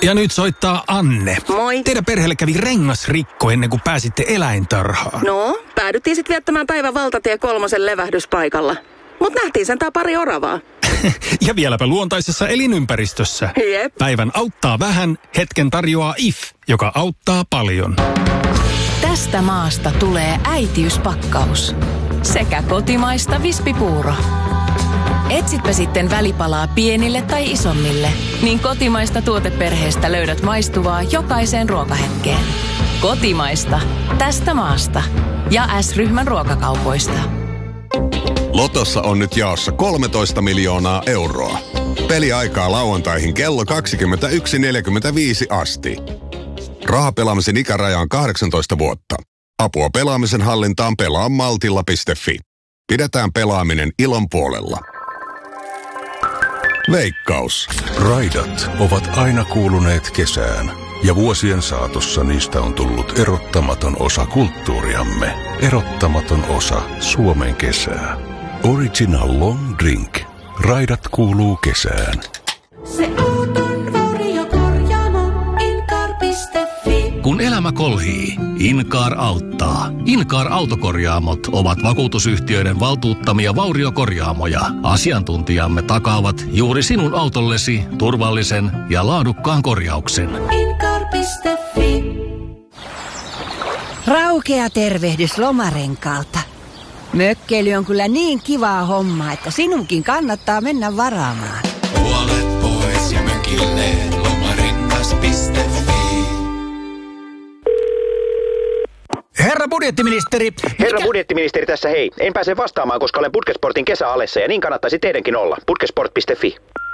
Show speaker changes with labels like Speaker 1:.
Speaker 1: Ja nyt soittaa Anne.
Speaker 2: Moi.
Speaker 1: Teidän perheelle kävi rengasrikko ennen kuin pääsitte eläintarhaan.
Speaker 2: No, päädyttiin sitten viettämään päivän valtatie 3 levähdyspaikalla. Mut nähtiin sentään pari oravaa.
Speaker 1: Ja vieläpä luontaisessa elinympäristössä.
Speaker 2: Jep.
Speaker 1: Päivän auttaa vähän, hetken tarjoaa IF, joka auttaa paljon.
Speaker 3: Tästä maasta tulee äitiyspakkaus. Sekä kotimaista vispipuuro. Etsitpä sitten välipalaa pienille tai isommille, niin kotimaista tuoteperheestä löydät maistuvaa jokaiseen ruokahetkeen. Kotimaista. Tästä maasta. Ja S-ryhmän ruokakaupoista.
Speaker 4: Lotossa on nyt jaossa 13 miljoonaa euroa. Peliaikaa lauantaihin kello 21.45 asti. Rahapelaamisen ikäraja on 18 vuotta. Apua pelaamisen hallintaan pelaa maltilla.fi. Pidetään pelaaminen ilon puolella. Veikkaus.
Speaker 5: Raidat ovat aina kuuluneet kesään, ja vuosien saatossa niistä on tullut erottamaton osa kulttuuriamme. Erottamaton osa Suomen kesää. Original Long Drink. Raidat kuuluu kesään.
Speaker 6: Se auton varjokorjaamo Incar.fi.
Speaker 7: Kun elämä kolhii, Incar auttaa. Incar autokorjaamot ovat vakuutusyhtiöiden valtuuttamia vauriokorjaamoja. Asiantuntijamme takaavat juuri sinun autollesi turvallisen ja laadukkaan korjauksen.
Speaker 6: Incar.fi.
Speaker 8: Raukea tervehdys Lomarenkaalta. Mökkeily on kyllä niin kivaa hommaa, että sinunkin kannattaa mennä varaamaan.
Speaker 9: Puolet pois ja mökille lomarengas.fi.
Speaker 1: Herra budjettiministeri!
Speaker 10: Herra budjettiministeri tässä hei. En pääse vastaamaan, koska olen Budgetsportin kesäalessa ja niin kannattaisi teidänkin olla. Budgetsport.fi.